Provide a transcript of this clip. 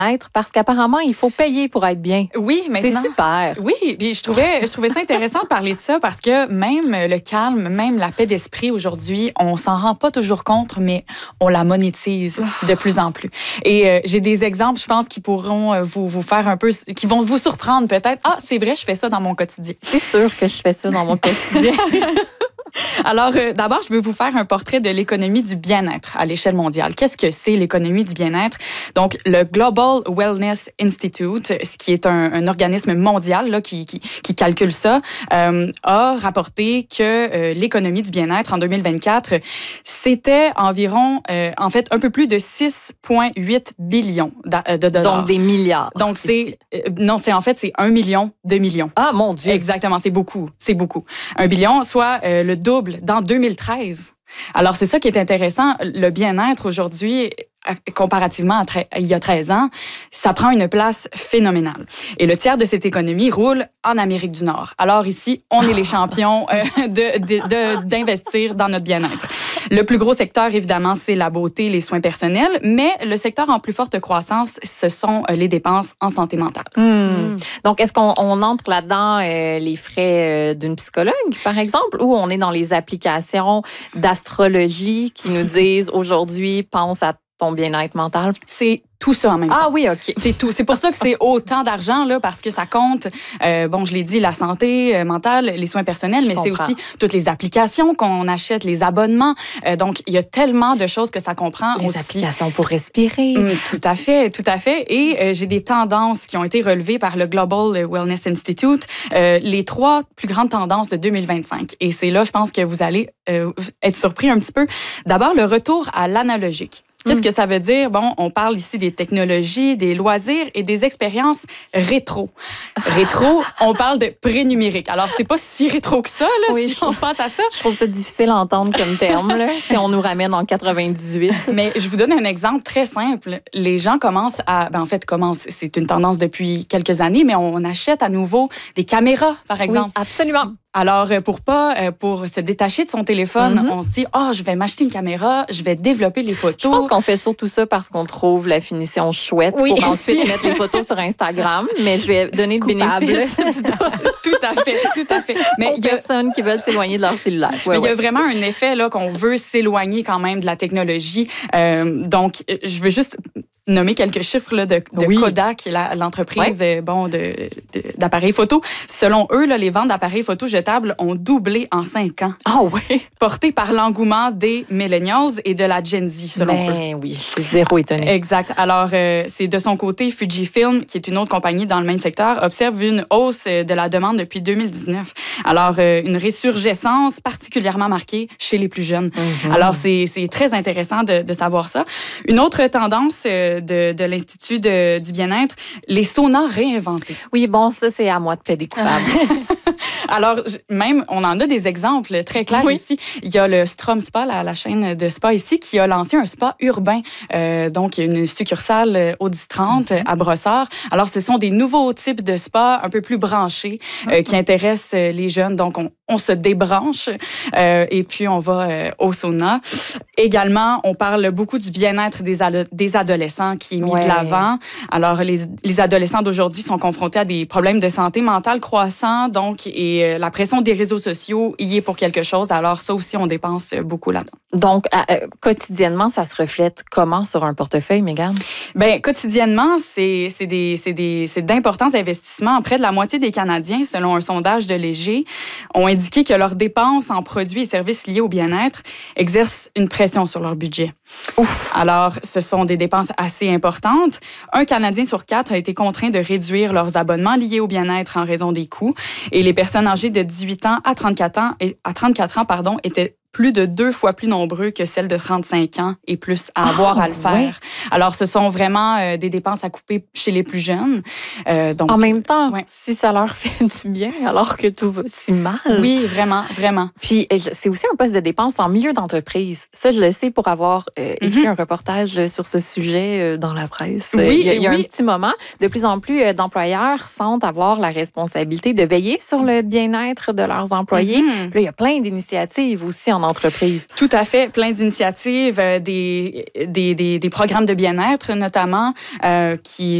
parce qu'apparemment, il faut payer pour être bien. Oui, maintenant. C'est super. Oui, puis je trouvais ça intéressant de parler de ça parce que même le calme, même la paix d'esprit aujourd'hui, on s'en rend pas toujours compte, mais on la monétise de plus en plus. Et j'ai des exemples, je pense, qui pourront vous faire un peu, qui vont vous surprendre peut-être. Ah, c'est vrai, je fais ça dans mon quotidien. C'est sûr que je fais ça dans mon quotidien. Alors, d'abord, je veux vous faire un portrait de l'économie du bien-être à l'échelle mondiale. Qu'est-ce que c'est l'économie du bien-être? Donc, le Global Wellness Institute, ce qui est un organisme mondial là, qui calcule ça, a rapporté que l'économie du bien-être en 2024, c'était environ, en fait, un peu plus de 6,8 billions de dollars. Donc, des milliards. Donc, c'est 1 million de millions. Ah, mon Dieu! Exactement, c'est beaucoup. 1 billion, soit le double dans 2013. Alors, c'est ça qui est intéressant. Le bien-être aujourd'hui, comparativement à il y a 13 ans, ça prend une place phénoménale. Et le tiers de cette économie roule en Amérique du Nord. Alors ici, on est les champions d'investir dans notre bien-être. Le plus gros secteur, évidemment, c'est la beauté, les soins personnels, mais le secteur en plus forte croissance, ce sont les dépenses en santé mentale. Donc, est-ce qu'on entre là-dedans les frais d'une psychologue, par exemple, ou on est dans les applications d'astrologie qui nous disent aujourd'hui, pense à ton bien-être mental? C'est tout ça en même temps. Ah oui, OK. C'est tout. C'est pour ça que c'est autant d'argent, là, parce que ça compte, je l'ai dit, la santé mentale, les soins personnels, mais c'est aussi toutes les applications qu'on achète, les abonnements. Donc, il y a tellement de choses que ça comprend les aussi. Applications pour respirer. Tout à fait. Et j'ai des tendances qui ont été relevées par le Global Wellness Institute, les 3 plus grandes tendances de 2025. Et c'est là, je pense que vous allez être surpris un petit peu. D'abord, le retour à l'analogique. Qu'est-ce que ça veut dire? Bon, on parle ici des technologies, des loisirs et des expériences rétro. Rétro, on parle de pré-numérique. Alors, c'est pas si rétro que ça, là, oui, si on pense à ça. Je trouve ça difficile à entendre comme terme, là, si on nous ramène en 98. Mais je vous donne un exemple très simple. Les gens commencent à... c'est une tendance depuis quelques années, mais on achète à nouveau des caméras, par exemple. Oui, absolument. Alors, pour se détacher de son téléphone, on se dit, je vais m'acheter une caméra, je vais développer les photos. Je pense qu'on fait surtout ça parce qu'on trouve la finition chouette pour ensuite mettre les photos sur Instagram. Mais je vais donner le bénéfice. Tout à fait. Mais il y a personnes qui veulent s'éloigner de leur cellulaire. Il y a vraiment un effet là qu'on veut s'éloigner quand même de la technologie. Donc, je veux juste nommer quelques chiffres là, de Kodak, l'entreprise d'appareils photo. Selon eux, là, les ventes d'appareils photo jetables ont doublé en 5 ans. Ah oui? Porté par l'engouement des millennials et de la Gen Z, selon eux. Oui, je suis zéro étonnée. Exact. Alors, c'est de son côté, Fujifilm, qui est une autre compagnie dans le même secteur, observe une hausse de la demande depuis 2019. Alors, une résurgescence particulièrement marquée chez les plus jeunes. Alors, c'est très intéressant de savoir ça. Une autre tendance de l'Institut du bien-être, les saunas réinventés. Oui, bon, ça, c'est à moi de plaider coupable. Alors, même, on en a des exemples très clairs ici. Il y a le Strom Spa, la chaîne de spa ici, qui a lancé un spa urbain. Donc, il y a une succursale au 10-30 à Brossard. Alors, ce sont des nouveaux types de spas un peu plus branchés qui intéressent les jeunes. Donc, on se débranche et puis on va au sauna. Également, on parle beaucoup du bien-être des adolescents qui est mis de l'avant. Alors, les adolescents d'aujourd'hui sont confrontés à des problèmes de santé mentale croissants, donc, et la pression des réseaux sociaux y est pour quelque chose. Alors, ça aussi, on dépense beaucoup là-dedans. Donc, quotidiennement, ça se reflète comment sur un portefeuille, Mégane? Bien, quotidiennement, c'est d'importants investissements. Près de la moitié des Canadiens, selon un sondage de Léger, ont indiqué que leurs dépenses en produits et services liés au bien-être exercent une pression sur leur budget. Ouf. Alors, ce sont des dépenses assez importantes. Un Canadien sur 4 a été contraint de réduire leurs abonnements liés au bien-être en raison des coûts. Et les personnes âgées de 18 ans à 34 ans, étaient plus de 2 fois plus nombreux que celles de 35 ans et plus à avoir à le faire. Ouais. Alors, ce sont vraiment des dépenses à couper chez les plus jeunes. Donc, en même temps, si ça leur fait du bien alors que tout va si mal. Oui, vraiment, vraiment. Puis, c'est aussi un poste de dépense en milieu d'entreprise. Ça, je le sais pour avoir écrit un reportage sur ce sujet dans la presse. Oui, il y a un petit moment. De plus en plus d'employeurs sentent avoir la responsabilité de veiller sur le bien-être de leurs employés. Puis là, il y a plein d'initiatives aussi en en entreprise. Tout à fait. Plein d'initiatives, des programmes de bien-être notamment qui